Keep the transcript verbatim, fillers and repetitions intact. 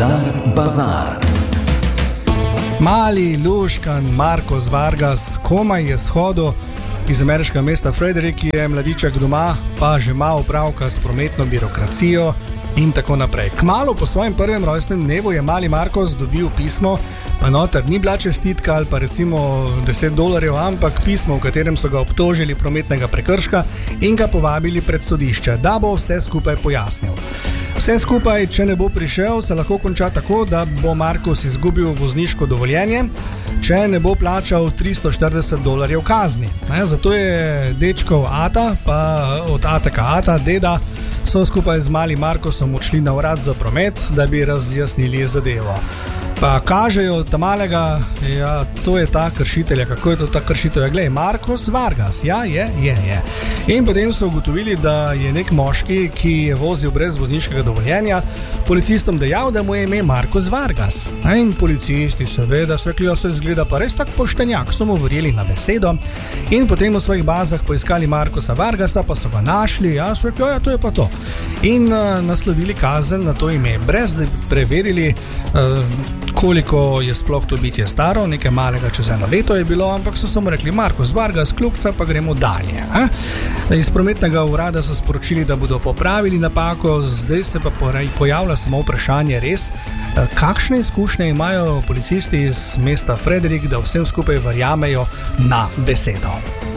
Bizar Bazar. Mali luškan Marcos Vargas komaj je shodil iz ameriškega mesta Frederick, ki je mladiček doma, pa že ima opravka s prometno birokracijo in tako naprej. Kmalu po svojem prvem rojstnem dnevu je mali Marcos dobil pismo, pa noter ni bila čestitka ali pa recimo deset dolarjev, ampak pismo, v katerem so ga obtožili prometnega prekrška in ga povabili pred sodišče, da bo vse skupaj pojasnil. Vse skupaj, če ne bo prišel, se lahko konča tako, da bo Marcos izgubil vozniško dovoljenje, če ne bo plačal tristo štirideset dolarjev kazni. Ne, zato je dečkov ata, pa od ateka ata, deda, so skupaj z malim Marcosom odšli na urad za promet, da bi razjasnili zadevo. Pa kažejo tamalega, ja, to je ta kršitelj, kako je to ta kršitelj, glej, Marcos Vargas, ja, je, je, je. In potem so ugotovili, da je nek moški, ki je vozil brez vozniškega dovoljenja, policistom dejal, da mu je ime Marcos Vargas. In policisti seveda so rekli, da se izgleda pa res tak poštenjak, so mu verjeli na besedo in potem v svojih bazah poiskali Marcosa Vargasa, pa so ga našli, ja, so rekli, ja, to je pa to. In uh, naslovili kazen na to ime, brez da bi preverili, uh, koliko je sploh to bitje staro, nekaj malega čez eno leto je bilo, ampak so samo rekli Marcos Vargas, kljubca, pa gremo dalje. Eh? Iz prometnega urada so sporočili, da bodo popravili napako, zdaj se pa pojavlja samo vprašanje res, kakšne izkušnje imajo policisti iz mesta Frederick, da vsem skupaj verjamejo na besedo.